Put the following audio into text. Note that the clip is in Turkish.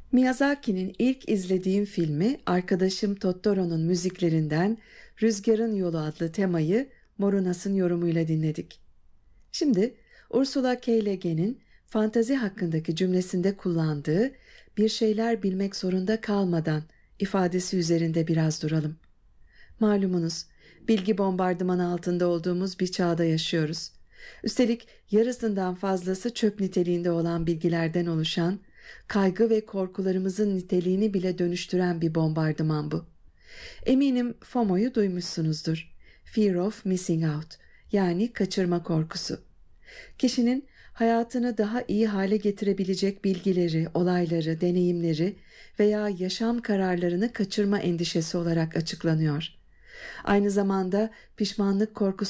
Miyazaki'nin ilk izlediğim filmi arkadaşım Totoro'nun müziklerinden Rüzgarın Yolu adlı temayı Morunas'ın yorumuyla dinledik. Şimdi Ursula K. Le Guin'in fantazi hakkındaki cümlesinde kullandığı bir şeyler bilmek zorunda kalmadan ifadesi üzerinde biraz duralım. Malumunuz, bilgi bombardımanı altında olduğumuz bir çağda yaşıyoruz. Üstelik yarısından fazlası çöp niteliğinde olan bilgilerden oluşan, kaygı ve korkularımızın niteliğini bile dönüştüren bir bombardıman bu. Eminim FOMO'yu duymuşsunuzdur. Fear of Missing Out, yani kaçırma korkusu. Kişinin hayatını daha iyi hale getirebilecek bilgileri, olayları, deneyimleri veya yaşam kararlarını kaçırma endişesi olarak açıklanıyor. Aynı zamanda pişmanlık korkusu